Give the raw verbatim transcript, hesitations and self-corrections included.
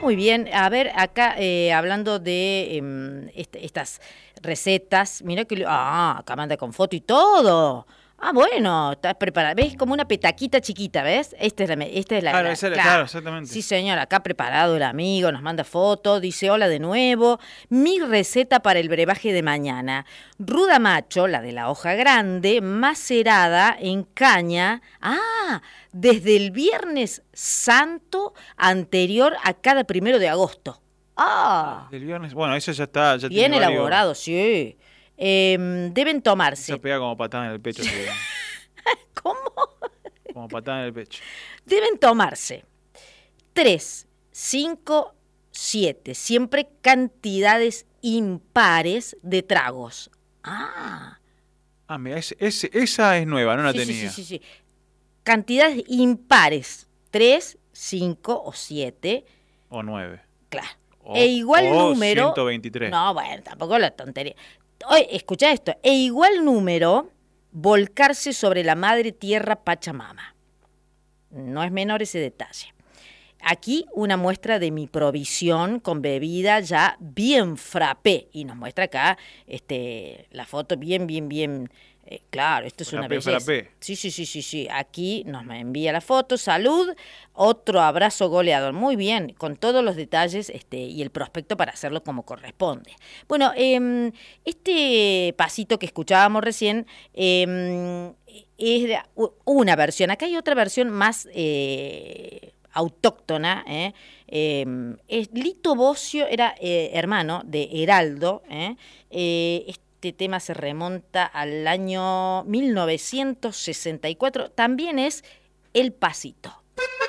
muy bien. A ver, acá eh, hablando de eh, est estas recetas, mira que... Ah, acá manda con foto y todo. Ah, bueno, estás preparada. ¿Ves? Como una petaquita chiquita, ¿ves? Esta es la... Esta es la, Claro, la esa, claro. claro, exactamente. Sí, señor, acá preparado el amigo, nos manda fotos, dice hola de nuevo. Mi receta para el brebaje de mañana. Ruda macho, la de la hoja grande, macerada en caña. Ah, desde el Viernes Santo anterior a cada primero de agosto. Ah, Del viernes, bueno, eso ya está, ya bien tiene varios. elaborado, sí. Eh, deben tomarse. Se pega como patada en el pecho. ¿Cómo? Como patada en el pecho. Deben tomarse tres, cinco, siete, siempre cantidades impares de tragos. Ah. Ah, mira, es, es, esa es nueva, no la sí, tenía. Sí, sí, sí, sí. Cantidades impares, tres, cinco o siete. O nueve. Claro. O, e igual o número... ciento veintitrés. No, bueno, tampoco la tontería. Oye, escucha esto. E igual número, volcarse sobre la madre tierra Pachamama. No es menor ese detalle. Aquí una muestra de mi provisión con bebida ya bien frappé. Y nos muestra acá este, la foto bien, bien, bien... Eh, claro, esto es frappé, una belleza. Frappé. Sí, sí, sí, sí, sí. Aquí nos envía la foto. Salud. Otro abrazo goleador. Muy bien, con todos los detalles este, y el prospecto para hacerlo como corresponde. Bueno, eh, este pasito que escuchábamos recién... Eh, es una versión. Acá hay otra versión más eh, autóctona. ¿eh? Eh, es, Lito Bocio era eh, hermano de Heraldo. ¿eh? Eh, este tema se remonta al año mil novecientos sesenta y cuatro. También es El Pasito.